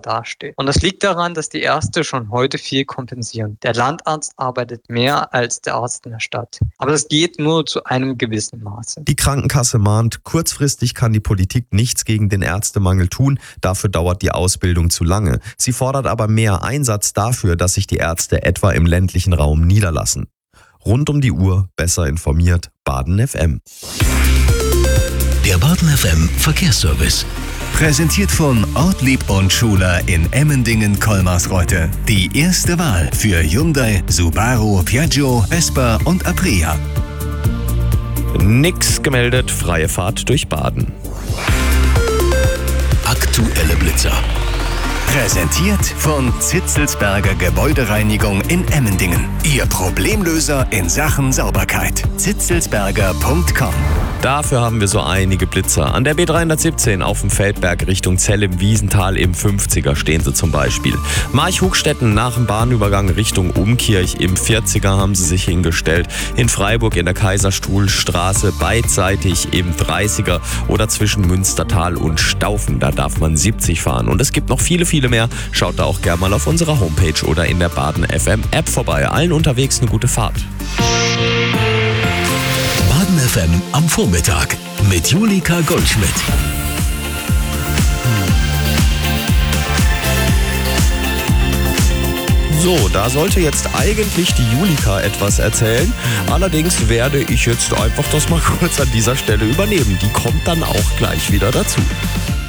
dasteht. Und das liegt daran, dass die Ärzte schon heute viel kompensieren. Der Landarzt arbeitet mehr als der Arzt in der Stadt. Aber das geht nur zu einem gewissen Maße. Die Krankenkasse mahnt, kurzfristig kann die Politik nichts gegen den Ärztemangel tun, dafür dauert die Ausbildung zu lange. Sie fordert aber mehr Einsatz dafür, dass sich die Ärzte etwa im ländlichen Raum niederlassen. Rund um die Uhr, besser informiert, Baden FM. Der Baden FM Verkehrsservice. Präsentiert von Ortlieb und Schuler in Emmendingen-Kolmarsreuth. Die erste Wahl für Hyundai, Subaru, Piaggio, Vespa und Aprilia. Nix gemeldet, freie Fahrt durch Baden. Aktuelle Blitzer. Präsentiert von Zitzelsberger Gebäudereinigung in Emmendingen. Ihr Problemlöser in Sachen Sauberkeit. zitzelsberger.com. Dafür haben wir so einige Blitzer. An der B317 auf dem Feldberg Richtung Zell im Wiesental im 50er stehen sie zum Beispiel. Marchhugstetten nach dem Bahnübergang Richtung Umkirch im 40er haben sie sich hingestellt. In Freiburg in der Kaiserstuhlstraße beidseitig im 30er oder zwischen Münstertal und Staufen. Da darf man 70 fahren. Und es gibt noch viele mehr. Schaut da auch gerne mal auf unserer Homepage oder in der Baden FM App vorbei. Allen unterwegs eine gute Fahrt. Baden FM am Vormittag mit Julika Goldschmidt. So, da sollte jetzt eigentlich die Julika etwas erzählen. Allerdings werde ich jetzt einfach das mal kurz an dieser Stelle übernehmen. Die kommt dann auch gleich wieder dazu.